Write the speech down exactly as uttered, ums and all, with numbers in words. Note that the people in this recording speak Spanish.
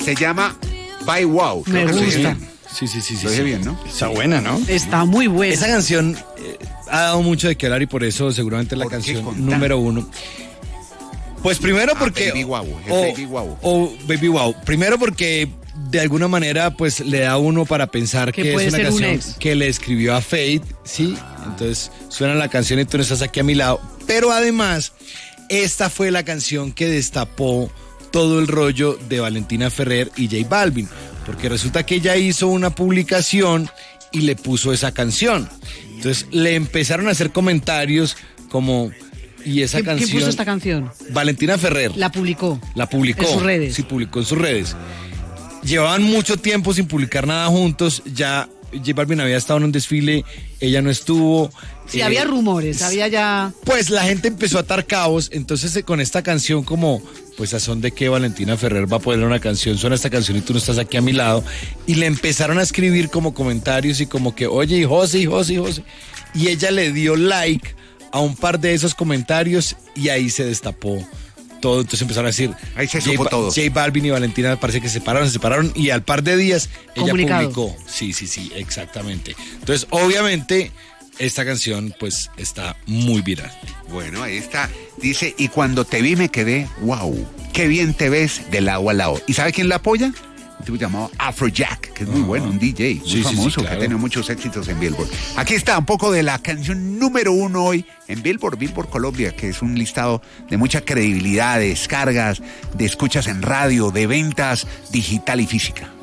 Se llama Bye Wow. Me Creo que lo dije gusta. bien. Sí, sí, sí, sí. Lo dije sí. bien, ¿no? Está buena, ¿no? Está muy buena. Esa canción eh, ha dado mucho de qué hablar y por eso seguramente es la ¿Por qué canción contar? número uno. Pues primero Ah, porque... Baby Wow, es o, Baby Wow. o Baby Wow. Primero porque de alguna manera pues le da a uno para pensar Que que, puede es una ser un canción ex. que le escribió a Fate, ¿sí? Entonces suena la canción y tú no estás aquí a mi lado. Pero además, esta fue la canción que destapó todo el rollo de Valentina Ferrer y J Balvin. Porque resulta que ella hizo una publicación y le puso esa canción. Entonces le empezaron a hacer comentarios como... Y esa ¿Quién, canción... quién puso esta canción? Valentina Ferrer. La publicó. La publicó. En sus redes. Sí, publicó en sus redes. Llevaban mucho tiempo sin publicar nada juntos. Ya J Balvin había estado en un desfile, ella no estuvo. Sí, Eh, había rumores, había ya... Pues la gente empezó a atar cabos. Entonces eh, con esta canción como... Pues a son de que Valentina Ferrer va a poner una canción, suena esta canción y tú no estás aquí a mi lado. Y le empezaron a escribir como comentarios y como que, oye, y José, y José, y José. Y ella le dio like a un par de esos comentarios y ahí se destapó todo. Entonces empezaron a decir, Ahí se J, supo Ba- todo. J Balvin y Valentina parece que se separaron, se separaron y al par de días ella Comunicado. publicó. Sí, sí, sí, exactamente. Entonces, obviamente, esta canción pues está muy viral. Bueno, ahí está. Dice, y cuando te vi me quedé, wow, qué bien te ves de lado a lado. ¿Y sabe quién la apoya? Un tipo llamado Afrojack, que es muy bueno, un D J muy Sí, sí, sí, famoso, que claro. ha tenido muchos éxitos en Billboard. Aquí está un poco de la canción número uno hoy en Billboard, Billboard Colombia, que es un listado de mucha credibilidad, de descargas, de escuchas en radio, de ventas digital y física.